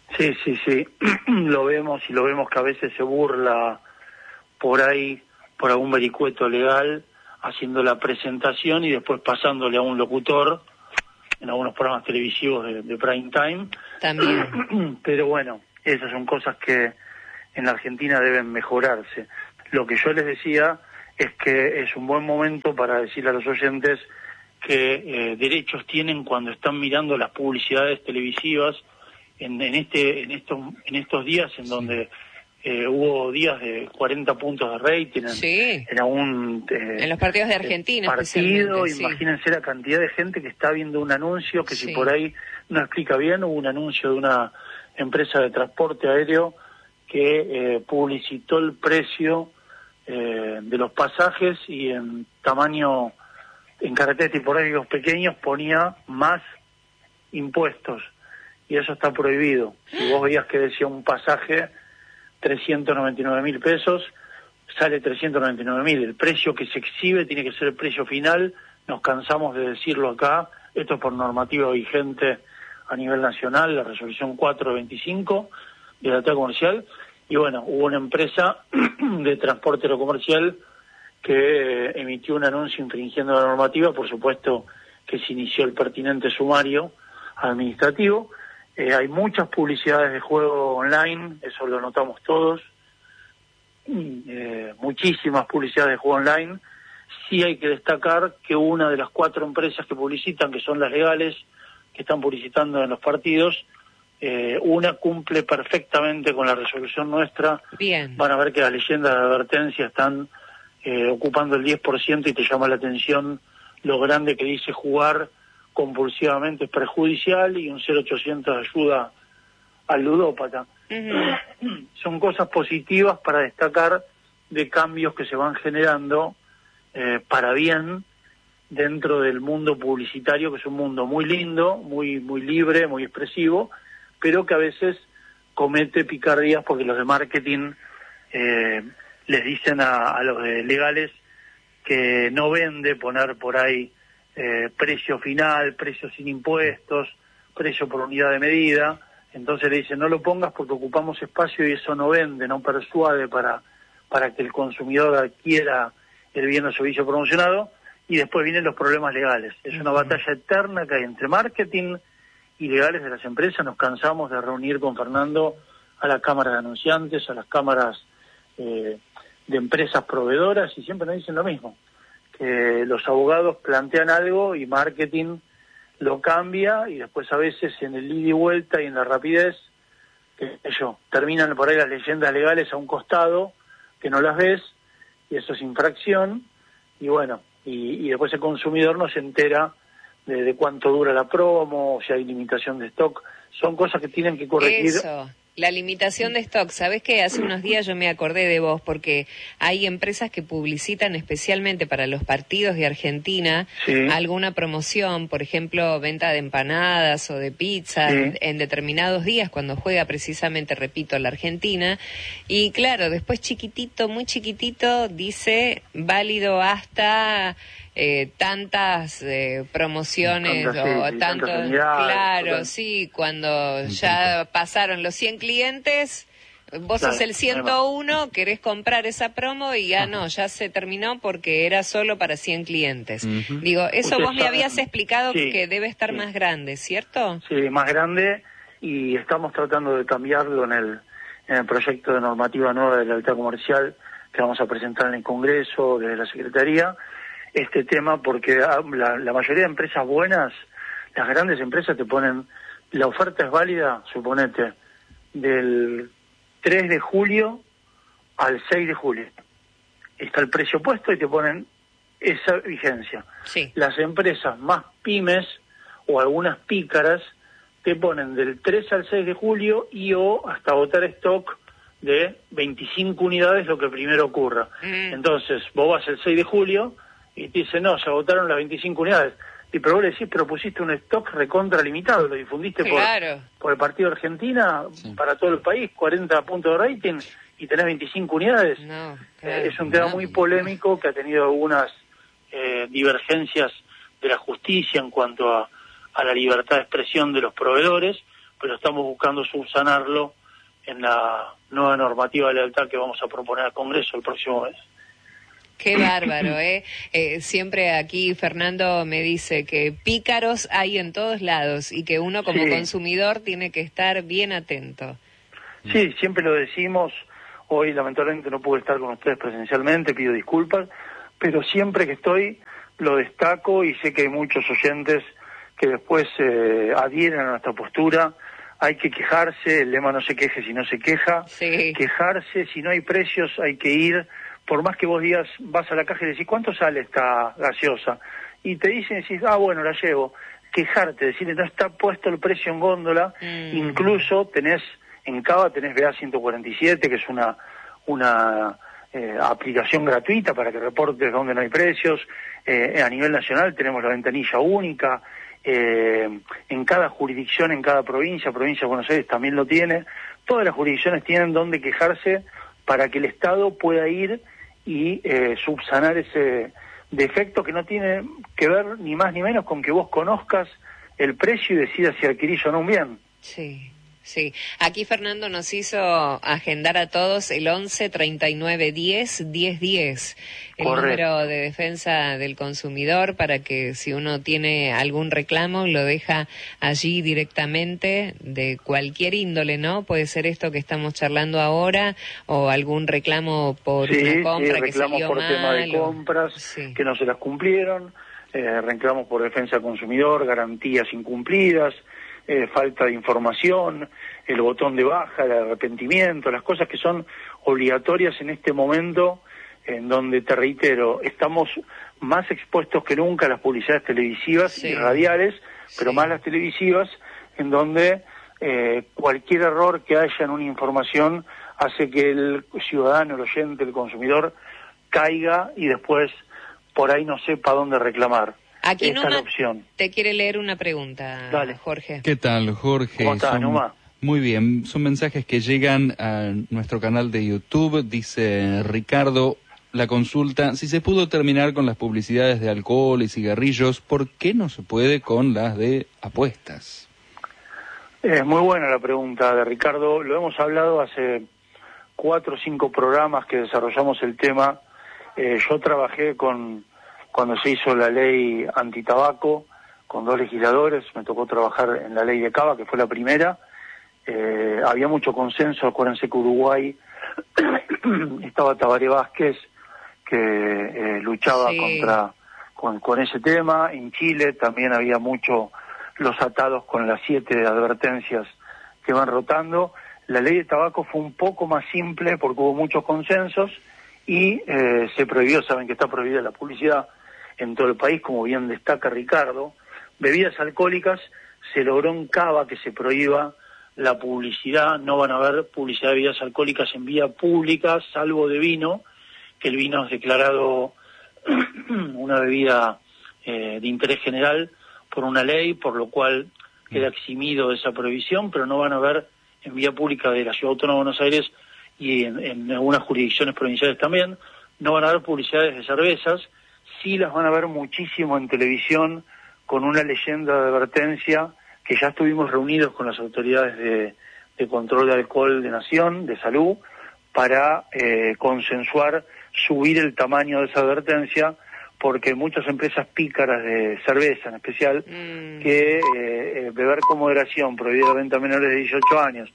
Sí, sí, sí, lo vemos y lo vemos que a veces se burla por ahí, por algún vericueto legal, haciendo la presentación y después pasándole a un locutor en algunos programas televisivos de, de prime time. También. Pero bueno, esas son cosas que en la Argentina deben mejorarse. Lo que yo les decía es que es un buen momento para decirle a los oyentes que eh, derechos tienen cuando están mirando las publicidades televisivas en, en este en estos en estos días en donde eh, hubo días de cuarenta puntos de rating en, sí. en algún eh, en los partidos de Argentina partido. Sí. Imagínense la cantidad de gente que está viendo un anuncio que sí. si por ahí no explica bien, hubo un anuncio de una empresa de transporte aéreo que eh, publicitó el precio eh, de los pasajes y en tamaño, en caracteres tipográficos pequeños ponía más impuestos, y eso está prohibido. Si vos veías que decía un pasaje trescientos noventa y nueve mil pesos, sale trescientos noventa y nueve mil. El precio que se exhibe tiene que ser el precio final. Nos cansamos de decirlo acá, esto es por normativa vigente a nivel nacional, la resolución cuatrocientos veinticinco de la T comercial. Y bueno, hubo una empresa de transporte aerocomercial que eh, emitió un anuncio infringiendo la normativa. Por supuesto que se inició el pertinente sumario administrativo. Eh, hay muchas publicidades de juego online, eso lo notamos todos, eh, muchísimas publicidades de juego online. Sí hay que destacar que una de las cuatro empresas que publicitan, que son las legales, que están publicitando en los partidos, eh, una cumple perfectamente con la resolución nuestra. Bien. Van a ver que las leyendas de advertencia están eh, ocupando el diez por ciento y te llama la atención lo grande que dice jugar compulsivamente es perjudicial y un cero ochocientos ayuda al ludópata. Uh-huh. Son cosas positivas para destacar de cambios que se van generando eh, para bien dentro del mundo publicitario, que es un mundo muy lindo, muy muy libre, muy expresivo, pero que a veces comete picardías porque los de marketing eh, les dicen a, a los de legales que no vende poner por ahí Eh, precio final, precio sin impuestos, precio por unidad de medida. Entonces le dicen no lo pongas porque ocupamos espacio y eso no vende, no persuade para, para que el consumidor adquiera el bien o servicio promocionado, y después vienen los problemas legales. Es una batalla eterna que hay entre marketing y legales de las empresas. Nos cansamos de reunir con Fernando a las cámaras de anunciantes, a las cámaras eh, de empresas proveedoras, y siempre nos dicen lo mismo, que los abogados plantean algo y marketing lo cambia, y después a veces en el ida y vuelta y en la rapidez, que yo, terminan por ahí las leyendas legales a un costado, que no las ves, y eso es infracción, y bueno, y, y después el consumidor no se entera de, de cuánto dura la promo, o si hay limitación de stock. Son cosas que tienen que corregir. Eso. La limitación de stock. ¿Sabés qué? Hace unos días yo me acordé de vos porque hay empresas que publicitan especialmente para los partidos de Argentina sí. alguna promoción, por ejemplo, venta de empanadas o de pizza sí. en, en determinados días cuando juega precisamente, repito, la Argentina. Y claro, después chiquitito, muy chiquitito, dice válido hasta... Eh, tantas eh, promociones tantas, o sí, tantos, unidades, claro, total. sí, cuando ya pasaron los cien clientes, vos claro, sos el ciento uno, querés comprar esa promo y ya no, ya se terminó porque era solo para cien clientes. Uh-huh. Digo, eso Usted vos me sabe, habías explicado sí, que debe estar sí. más grande, ¿cierto? Sí, más grande, y estamos tratando de cambiarlo en el, en el proyecto de normativa nueva de la lealtad comercial que vamos a presentar en el Congreso desde la Secretaría. Este tema, porque la, la mayoría de empresas buenas, las grandes empresas te ponen, la oferta es válida, suponete, del tres de julio al seis de julio. Está el precio puesto y te ponen esa vigencia. Sí. Las empresas más pymes o algunas pícaras te ponen del tres al seis de julio y o hasta agotar stock de veinticinco unidades, lo que primero ocurra. Mm. Entonces, vos vas el seis de julio y te dice, no, se agotaron las veinticinco unidades. Y pero vos le decís, pero pusiste un stock recontra limitado, lo difundiste claro. por, por el partido de Argentina, sí. para todo el país, cuarenta puntos de rating, y tenés veinticinco unidades. No, claro, eh, es un tema muy polémico que ha tenido algunas eh, divergencias de la justicia en cuanto a, a la libertad de expresión de los proveedores, pero estamos buscando subsanarlo en la nueva normativa de lealtad que vamos a proponer al Congreso el próximo mes. Qué bárbaro, ¿eh? ¿eh? Siempre aquí Fernando me dice que pícaros hay en todos lados y que uno como sí. consumidor tiene que estar bien atento. Sí, siempre lo decimos. Hoy lamentablemente no pude estar con ustedes presencialmente, pido disculpas, pero siempre que estoy lo destaco y sé que hay muchos oyentes que después eh, adhieren a nuestra postura. Hay que quejarse, el lema no se queje si no se queja, sí. quejarse, si no hay precios hay que ir. Por más que vos digas, vas a la caja y decís, ¿cuánto sale esta gaseosa? Y te dicen, decís, ah, bueno, la llevo. Quejarte, decirle, no está puesto el precio en góndola. Mm. Incluso tenés, en Cava tenés B A ciento cuarenta y siete, que es una una eh, aplicación gratuita para que reportes dónde no hay precios. Eh, a nivel nacional tenemos la ventanilla única. Eh, en cada jurisdicción, en cada provincia, provincia de Buenos Aires también lo tiene. Todas las jurisdicciones tienen dónde quejarse para que el Estado pueda ir y eh, subsanar ese defecto que no tiene que ver ni más ni menos con que vos conozcas el precio y decidas si adquirís o no un bien. Sí, sí. Aquí Fernando nos hizo agendar a todos el once, treinta y nueve, diez, diez, diez, el Correcto. número de defensa del consumidor, para que si uno tiene algún reclamo lo deja allí directamente, de cualquier índole, ¿no? Puede ser esto que estamos charlando ahora, o algún reclamo por sí, una compra sí, que reclamos salió por mal, tema de o... compras sí. que no se las cumplieron, eh, reclamos por defensa del consumidor, garantías incumplidas, eh, falta de información, el botón de baja, el arrepentimiento, las cosas que son obligatorias en este momento, en donde, te reitero, estamos más expuestos que nunca a las publicidades televisivas sí. y radiales, pero sí. más las televisivas, en donde eh, cualquier error que haya en una información hace que el ciudadano, el oyente, el consumidor caiga y después por ahí no sepa dónde reclamar. Aquí Esta Numa es la opción. Te quiere leer una pregunta, Dale. Jorge. ¿Qué tal, Jorge? ¿Cómo estás, Son... Numa? Muy bien, son mensajes que llegan a nuestro canal de YouTube. Dice Ricardo, la consulta, si se pudo terminar con las publicidades de alcohol y cigarrillos, ¿por qué no se puede con las de apuestas? Es muy buena la pregunta de Ricardo. Lo hemos hablado hace cuatro o cinco programas que desarrollamos el tema. Eh, yo trabajé con cuando se hizo la ley antitabaco con dos legisladores. Me tocó trabajar en la ley de Cava, que fue la primera. Eh, había mucho consenso. Acuérdense que Uruguay estaba Tabaré Vázquez, que eh, luchaba sí. contra con, con ese tema. En Chile también había mucho los atados con las siete advertencias que van rotando. La ley de tabaco fue un poco más simple porque hubo muchos consensos y eh, se prohibió, saben que está prohibida la publicidad en todo el país, como bien destaca Ricardo. Bebidas alcohólicas, se logró en Cava que se prohíba la publicidad, no van a haber publicidad de bebidas alcohólicas en vía pública, salvo de vino, que el vino es declarado una bebida eh, de interés general por una ley, por lo cual queda eximido de esa prohibición, pero no van a haber en vía pública de la Ciudad Autónoma de Buenos Aires y en, en algunas jurisdicciones provinciales también, no van a haber publicidades de cervezas, sí las van a ver muchísimo en televisión, con una leyenda de advertencia, que ya estuvimos reunidos con las autoridades de, de control de alcohol de Nación, de Salud, para eh, consensuar subir el tamaño de esa advertencia, porque muchas empresas pícaras de cerveza en especial, mm. que eh, beber con moderación, prohibida la venta a menores de dieciocho años,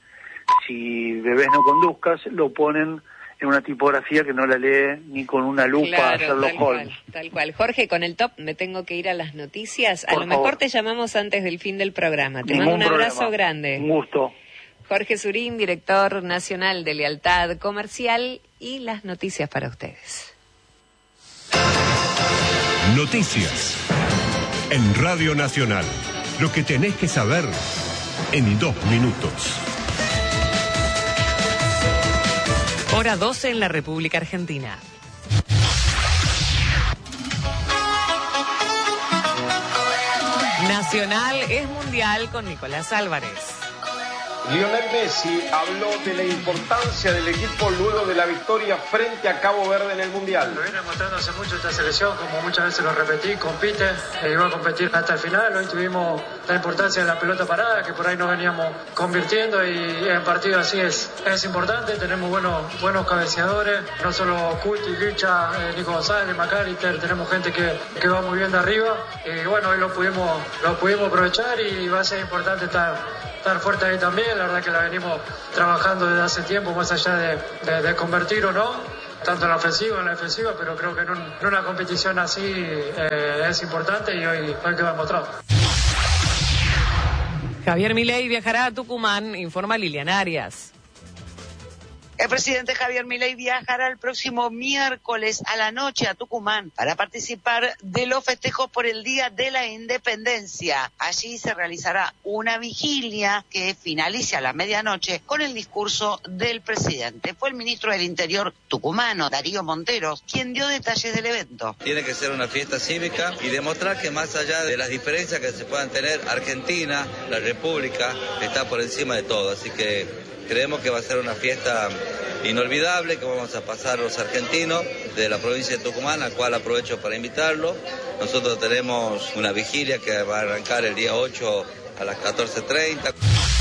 si bebés no conduzcas, lo ponen en una tipografía que no la lee ni con una lupa claro, a Sherlock tal Holmes. Cual, tal cual. Jorge, con el top me tengo que ir a las noticias. Por a lo favor. Mejor te llamamos antes del fin del programa. Te Ningún mando un abrazo problema. grande. Un gusto. Jorge Surín, director nacional de Lealtad Comercial, y las noticias para ustedes. Noticias en Radio Nacional. Lo que tenés que saber en dos minutos. Hora doce en la República Argentina. Nacional es mundial con Nicolás Álvarez. Lionel Messi habló de la importancia del equipo luego de la victoria frente a Cabo Verde en el Mundial. Lo viene mostrando hace mucho esta selección, como muchas veces lo repetí, compite e iba a competir hasta el final. Hoy tuvimos la importancia de la pelota parada, que por ahí nos veníamos convirtiendo, y en partidos así es, es importante. Tenemos buenos, buenos cabeceadores, no solo Cuti, Licha, eh, Nico González, McAllister, tenemos gente que, que va muy bien de arriba, y bueno, hoy lo pudimos, lo pudimos aprovechar, y va a ser importante estar, estar fuerte ahí también. La verdad que la venimos trabajando desde hace tiempo, más allá de, de, de convertir o no, tanto en la ofensiva como en la defensiva, pero creo que en, un, en una competición así eh, es importante, y hoy, hoy quedó demostrado. Javier Milei viajará a Tucumán, informa Liliana Arias. El presidente Javier Milei viajará el próximo miércoles a la noche a Tucumán para participar de los festejos por el Día de la Independencia. Allí se realizará una vigilia que finaliza a la medianoche con el discurso del presidente. Fue el ministro del Interior tucumano, Darío Monteros, quien dio detalles del evento. Tiene que ser una fiesta cívica y demostrar que más allá de las diferencias que se puedan tener, Argentina, la República, está por encima de todo. Así que creemos que va a ser una fiesta inolvidable, que vamos a pasar los argentinos de la provincia de Tucumán, al cual aprovecho para invitarlo. Nosotros tenemos una vigilia que va a arrancar el día ocho a las catorce treinta.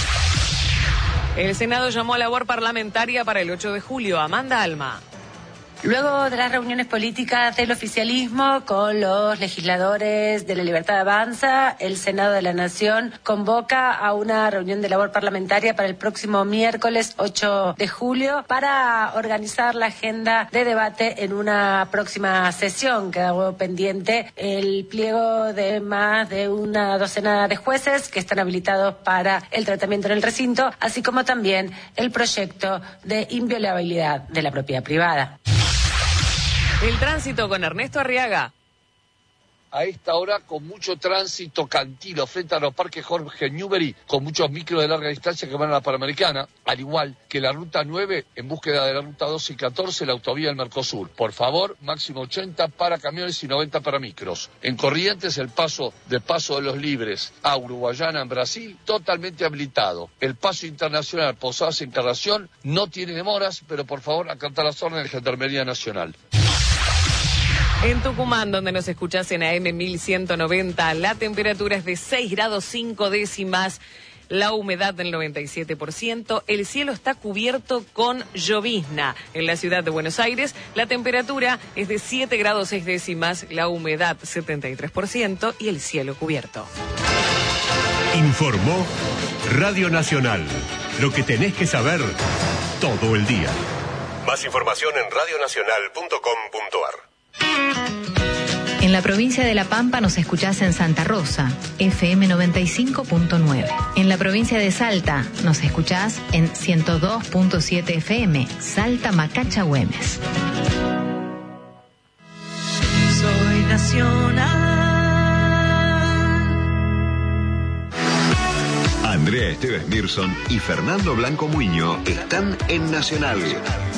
El Senado llamó a labor parlamentaria para el ocho de julio. Amanda Alma. Luego de las reuniones políticas del oficialismo con los legisladores de la Libertad Avanza, el Senado de la Nación convoca a una reunión de labor parlamentaria para el próximo miércoles ocho de julio para organizar la agenda de debate en una próxima sesión. Quedó pendiente el pliego de más de una docena de jueces que están habilitados para el tratamiento en el recinto, así como también el proyecto de inviolabilidad de la propiedad privada. El tránsito con Ernesto Arriaga. A esta hora con mucho tránsito Cantilo frente a los parques Jorge Newbery, con muchos micros de larga distancia que van a la Panamericana, al igual que la ruta nueve en búsqueda de la ruta doce y catorce, la autovía del Mercosur. Por favor, máximo ochenta para camiones y noventa para micros. En Corrientes, el paso de Paso de los Libres a Uruguayana en Brasil, totalmente habilitado. El paso internacional Posadas Encarnación no tiene demoras, pero por favor acatar las órdenes de Gendarmería Nacional. En Tucumán, donde nos escuchás en A M mil ciento noventa, la temperatura es de seis grados cinco décimas, la humedad del noventa y siete por ciento, el cielo está cubierto con llovizna. En la ciudad de Buenos Aires, la temperatura es de siete grados seis décimas, la humedad setenta y tres por ciento y el cielo cubierto. Informó Radio Nacional, lo que tenés que saber todo el día. Más información en radio nacional punto com punto ar. En la provincia de La Pampa nos escuchás en Santa Rosa, F M noventa y cinco punto nueve. En la provincia de Salta nos escuchás en ciento dos punto siete F M, Salta Macacha Güemes. Soy nacional. Andrea Esteves Mirson y Fernando Blanco Muño están en Nacional,